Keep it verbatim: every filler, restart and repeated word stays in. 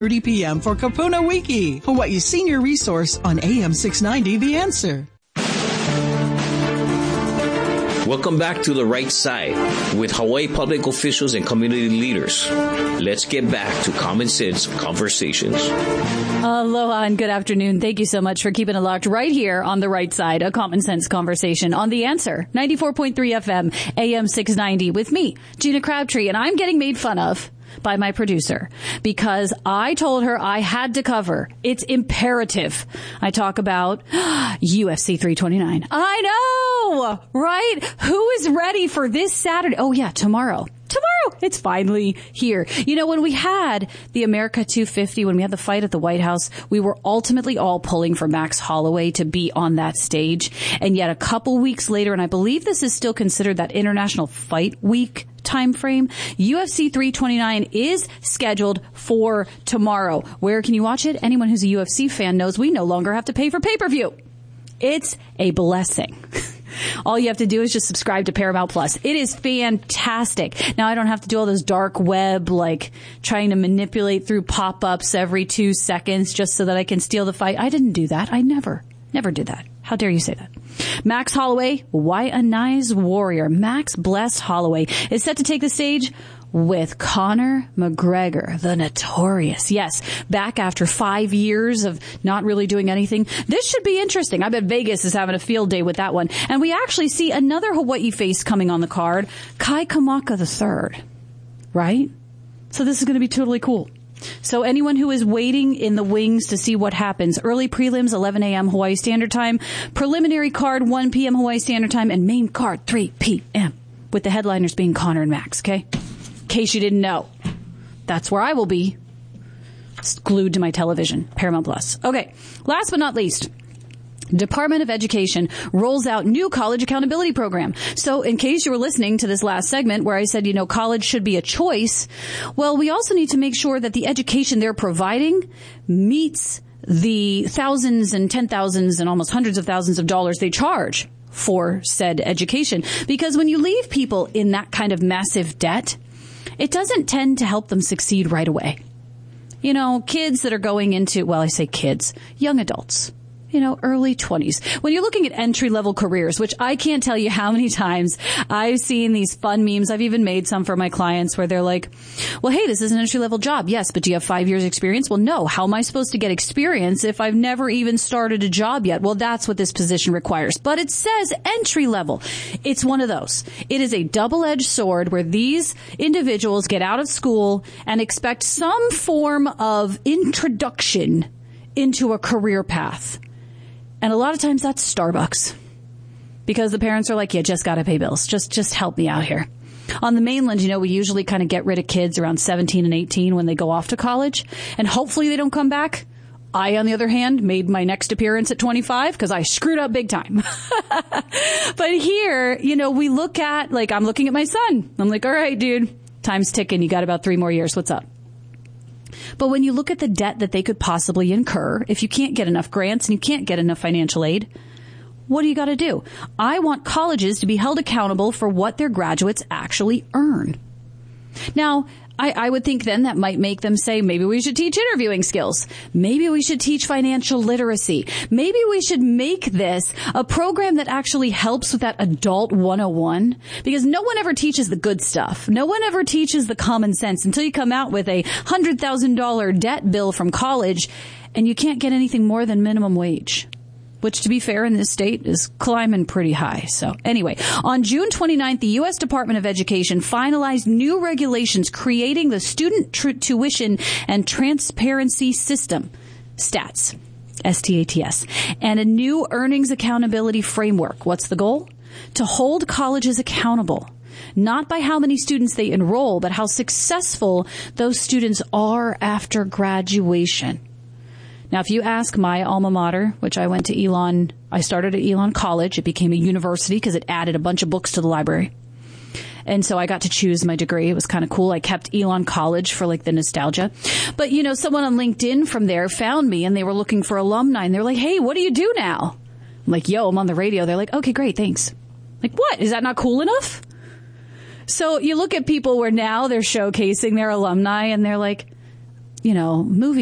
thirty p.m. for Kapuna Wiki, Hawaii's senior resource on A M six ninety The Answer. Welcome back to The Right Side with Hawaii public officials and community leaders. Let's get back to common sense conversations. Aloha and good afternoon. Thank you so much for keeping it locked right here on The Right Side, a common sense conversation on The Answer, ninety-four point three F M, A M six ninety with me, Gina Crabtree, and I'm getting made fun of by my producer because I told her I had to cover. It's imperative. I talk about U F C three twenty-nine. I know, right? Who is ready for this Saturday? Oh, yeah, tomorrow. Tomorrow. It's finally here. You know, when we had the America two fifty, when we had the fight at the White House, we were ultimately all pulling for Max Holloway to be on that stage. And yet a couple weeks later, and I believe this is still considered that International Fight Week time frame, U F C three twenty-nine is scheduled for tomorrow. Where can you watch it? Anyone who's a U F C fan knows we no longer have to pay for pay-per-view. It's a blessing. All you have to do is just subscribe to Paramount Plus. It is fantastic. Now I don't have to do all this dark web, like trying to manipulate through pop-ups every two seconds just so that I can steal the fight. I didn't do that. I never, never did that. How dare you say that? Max Holloway, why a nice warrior. Max Bless Holloway is set to take the stage with Conor McGregor, the Notorious. Yes, back after five years of not really doing anything. This should be interesting. I bet Vegas is having a field day with that one. And we actually see another Hawaii face coming on the card, Kai Kamaka the third. Right? So this is going to be totally cool. So anyone who is waiting in the wings to see what happens, early prelims, eleven a.m. Hawaii Standard Time, preliminary card, one p.m. Hawaii Standard Time, and main card, three p.m., with the headliners being Conor and Max, okay? In case you didn't know. That's where I will be. It's glued to my television, Paramount Plus. Okay, last but not least, Department of Education rolls out new college accountability program. So in case you were listening to this last segment where I said, you know, college should be a choice, well, we also need to make sure that the education they're providing meets the thousands and ten thousands and almost hundreds of thousands of dollars they charge for said education. Because when you leave people in that kind of massive debt, it doesn't tend to help them succeed right away. You know, kids that are going into, well, I say kids, young adults. You know, early twenties. When you're looking at entry-level careers, which I can't tell you how many times I've seen these fun memes. I've even made some for my clients where they're like, well, hey, this is an entry-level job. Yes, but do you have five years experience? Well, no. How am I supposed to get experience if I've never even started a job yet? Well, that's what this position requires. But it says entry-level. It's one of those. It is a double-edged sword where these individuals get out of school and expect some form of introduction into a career path. And a lot of times that's Starbucks because the parents are like, yeah, just got to pay bills. Just, just help me out here. On the mainland, you know, we usually kind of get rid of kids around seventeen and eighteen when they go off to college and hopefully they don't come back. I, on the other hand, made my next appearance at twenty-five because I screwed up big time. But here, you know, we look at, like, I'm looking at my son. I'm like, all right, dude, time's ticking. You got about three more years. What's up? But when you look at the debt that they could possibly incur, if you can't get enough grants and you can't get enough financial aid, what do you got to do? I want colleges to be held accountable for what their graduates actually earn. Now, I, I would think then that might make them say, maybe we should teach interviewing skills. Maybe we should teach financial literacy. Maybe we should make this a program that actually helps with that adult one oh one. Because no one ever teaches the good stuff. No one ever teaches the common sense until you come out with a one hundred thousand dollars debt bill from college and you can't get anything more than minimum wage. Which, to be fair, in this state is climbing pretty high. So anyway, on June twenty-ninth, the U S Department of Education finalized new regulations creating the Student Tr- Tuition and Transparency System, STATS, S T A T S, and a new earnings accountability framework. What's the goal? To hold colleges accountable, not by how many students they enroll, but how successful those students are after graduation. Now, if you ask my alma mater, which I went to Elon, I started at Elon College. It became a university because it added a bunch of books to the library. And so I got to choose my degree. It was kind of cool. I kept Elon College for like the nostalgia. But, you know, someone on LinkedIn from there found me and they were looking for alumni. And they're like, hey, what do you do now? I'm like, yo, I'm on the radio. They're like, okay, great. Thanks. Like, what? Is that not cool enough? So you look at people where now they're showcasing their alumni and they're like, you know, movie